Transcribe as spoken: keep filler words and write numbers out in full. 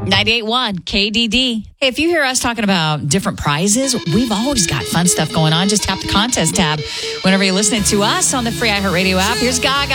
ninety-eight point one K D D. Hey, if you hear us talking about different prizes, we've always got fun stuff going on. Just tap the contest tab whenever you're listening to us on the free iHeartRadio app. Here's Gaga.